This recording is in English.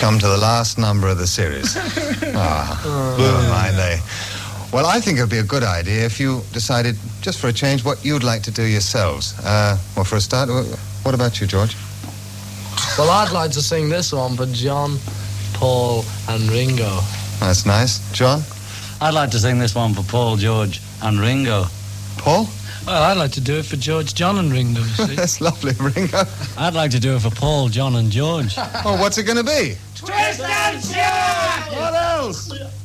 come to the last number of the series. Never mind, eh? Well, I think it would be a good idea if you decided, just for a change, what you'd like to do yourselves. Well, for a start, what about you, George? Well, I'd like to sing this one for John, Paul and Ringo. That's nice. John? I'd like to sing this one for Paul, George and Ringo. Paul? Well, I'd like to do it for George, John and Ringo, you see. That's lovely, Ringo. I'd like to do it for Paul, John and George. Oh, what's it going to be? Twist and shout! What else?